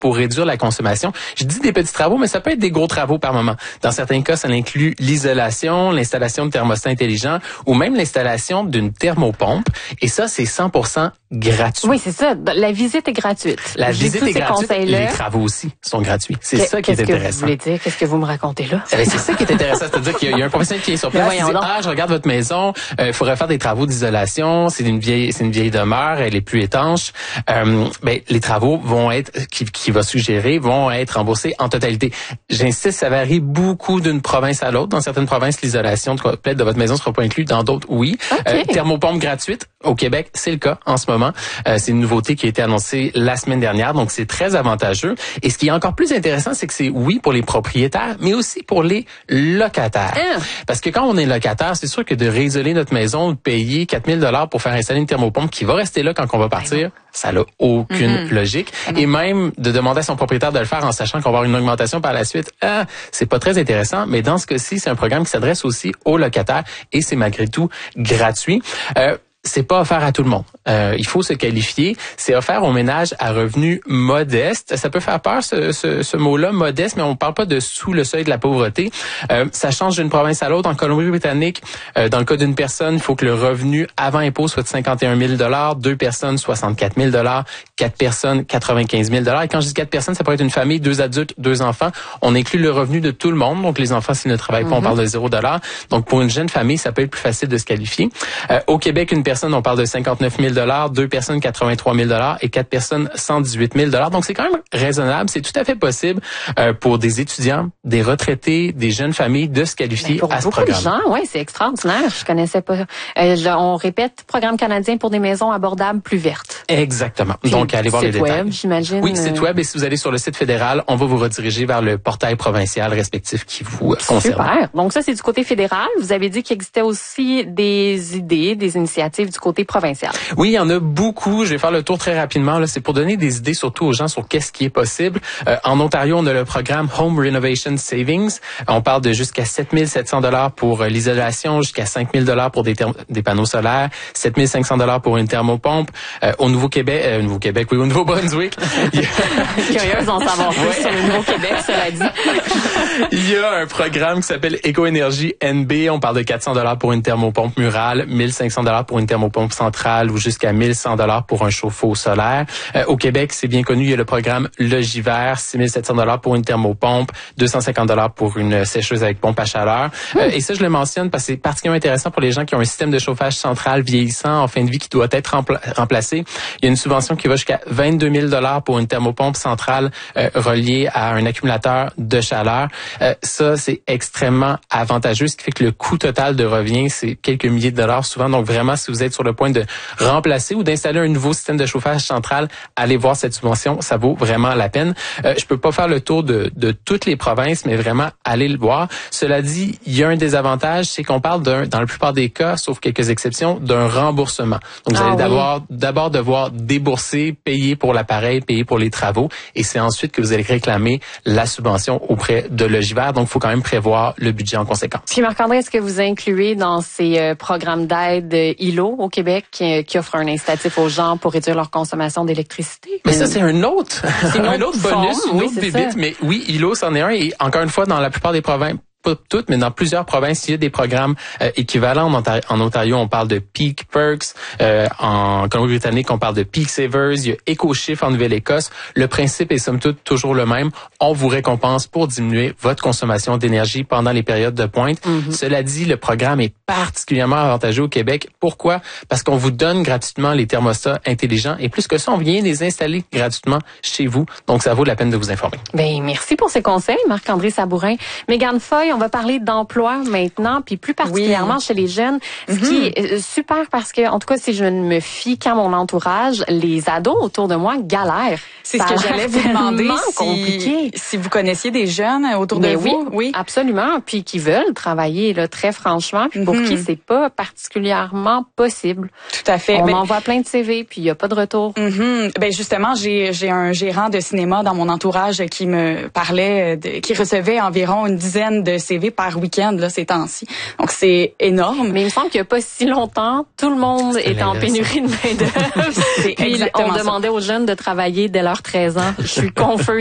pour réduire la consommation. Je dis des petits travaux, mais ça peut être des gros travaux par moment. Dans certains cas, ça inclut l'isolation, l'installation de thermostats intelligents ou même l'installation d'une thermopompe. Et ça, c'est 100% gratuit. Oui, c'est ça. La visite est gratuite. La visite est gratuite. Les travaux aussi sont gratuits. C'est ça qui est intéressant. Qu'est-ce que vous voulez dire? Qu'est-ce que vous me racontez là? C'est ça qui est intéressant. C'est-à-dire qu'il y a un professionnel qui est sur place. Il dit, je regarde votre maison. Il faudrait faire des travaux d'isolation. C'est une vieille demeure. Elle est plus étanche. Les travaux vont être, qui va suggérer, vont être remboursés en totalité. J'insiste, ça varie beaucoup d'une province à l'autre. Dans certaines provinces, l'isolation complète de votre maison ne sera pas inclue. Dans d'autres, oui. Okay. Thermopompe gratuite. Au Québec, c'est le cas en ce moment. C'est une nouveauté qui a été annoncée la semaine dernière. Donc, c'est très avantageux. Et ce qui est encore plus intéressant, c'est que c'est oui pour les propriétaires, mais aussi pour les locataires. Parce que quand on est locataire, c'est sûr que de réisoler notre maison, de payer 4 000 $ pour faire installer une thermopompe qui va rester là quand on va partir, ça n'a aucune logique. Et même de demander à son propriétaire de le faire en sachant qu'on va avoir une augmentation par la suite, c'est pas très intéressant. Mais dans ce cas-ci, c'est un programme qui s'adresse aussi aux locataires et c'est malgré tout gratuit. C'est pas offert à tout le monde. Il faut se qualifier. C'est offert aux ménages à revenus modestes. Ça peut faire peur, ce mot-là, modeste, mais on parle pas de sous le seuil de la pauvreté. Ça change d'une province à l'autre. En Colombie-Britannique, dans le cas d'une personne, il faut que le revenu avant impôt soit de 51 000 $, 2 personnes, 64 000 $, 4 personnes, 95 000 $. Et quand je dis 4 personnes, ça pourrait être une famille, 2 adultes, 2 enfants. On inclut le revenu de tout le monde. Donc, les enfants, s'ils ne travaillent pas, on parle de 0 $. Donc, pour une jeune famille, ça peut être plus facile de se qualifier. Au Québec, une personne, on parle de 59 000 $, 2 personnes, 83 000 $ et 4 personnes, 118 000 $. Donc, c'est quand même raisonnable. C'est tout à fait possible pour des étudiants, des retraités, des jeunes familles de se qualifier à ce programme. Pour beaucoup de gens, oui, c'est extraordinaire. Je connaissais pas. On répète, programme canadien pour des maisons abordables plus vertes. Exactement. Puis, donc, allez voir les détails. Site web, j'imagine. Oui, site web. Et si vous allez sur le site fédéral, on va vous rediriger vers le portail provincial respectif qui vous concerne. Super. Donc, ça, c'est du côté fédéral. Vous avez dit qu'il existait aussi des idées, des initiatives du côté provincial. Oui, il y en a beaucoup. Je vais faire le tour très rapidement. Là, c'est pour donner des idées surtout aux gens sur qu'est-ce qui est possible. En Ontario, on a le programme Home Renovation Savings. On parle de jusqu'à 7 700 $ pour l'isolation, jusqu'à 5 000 $ pour des panneaux solaires, 7 500 $ pour une thermopompe. Au Nouveau-Québec, oui, au Nouveau-Brunswick. Curieuse d'en savoir plus sur le Nouveau-Québec, cela dit. Il y a un programme qui s'appelle Éco-énergie NB. On parle de 400 $ pour une thermopompe murale, 1 500 $ pour une thermopompe centrale ou jusqu'à 1 100 $ pour un chauffe-eau solaire. Au Québec, c'est bien connu, il y a le programme Logivert, 6 700 $ pour une thermopompe, 250 $ pour une sécheuse avec pompe à chaleur. Et ça, je le mentionne parce que c'est particulièrement intéressant pour les gens qui ont un système de chauffage central vieillissant en fin de vie qui doit être remplacé. Il y a une subvention qui va jusqu'à 22 000 $ pour une thermopompe centrale reliée à un accumulateur de chaleur. Ça, c'est extrêmement avantageux, ce qui fait que le coût total de revient, c'est quelques milliers de dollars souvent. Donc vraiment, si vous êtes sur le point de remplacer ou d'installer un nouveau système de chauffage central, allez voir cette subvention, ça vaut vraiment la peine. Je peux pas faire le tour de toutes les provinces, mais vraiment, allez le voir. Cela dit, il y a un désavantage, c'est qu'on parle dans la plupart des cas, sauf quelques exceptions, d'un remboursement. Donc vous allez d'abord devoir débourser, payer pour l'appareil, payer pour les travaux, et c'est ensuite que vous allez réclamer la subvention auprès de Logivert. Donc, il faut quand même prévoir le budget en conséquence. Puis Marc-André, est-ce que vous incluez dans ces programmes d'aide ILO au Québec qui offrent un incitatif aux gens pour réduire leur consommation d'électricité? Mais ça, c'est un autre bonus, une autre bébite. Ça. Mais oui, ILO, c'en est un. Et encore une fois, dans la plupart des provinces, pas toutes, mais dans plusieurs provinces, il y a des programmes équivalents. En Ontario, on parle de Peak Perks. En Colombie-Britannique, on parle de Peak Savers. Il y a EcoShift en Nouvelle-Écosse. Le principe est somme toute toujours le même. On vous récompense pour diminuer votre consommation d'énergie pendant les périodes de pointe. Cela dit, le programme est particulièrement avantageux au Québec. Pourquoi? Parce qu'on vous donne gratuitement les thermostats intelligents. Et plus que ça, on vient les installer gratuitement chez vous. Donc, ça vaut la peine de vous informer. Ben, merci pour ces conseils, Marc-André Sabourin. Mégane Foy, on va parler d'emploi maintenant, puis plus particulièrement chez les jeunes, ce qui est super parce que, en tout cas, si je ne me fie qu'à mon entourage, les ados autour de moi galèrent. C'est ce que j'allais vous demander, si vous connaissiez des jeunes autour de vous. Oui, absolument, puis qui veulent travailler là, très franchement, puis pour qui c'est pas particulièrement possible. Tout à fait. On envoie plein de CV, puis il y a pas de retour. Ben justement, j'ai un gérant de cinéma dans mon entourage qui me parlait, qui recevait environ une dizaine de CV par week-end là ces temps-ci. Donc c'est énorme. Mais il me semble qu'il n'y a pas si longtemps, tout le monde est en pénurie de main-d'œuvre. Puis on demandait aux jeunes de travailler dès leurs 13 ans. Je suis confuse.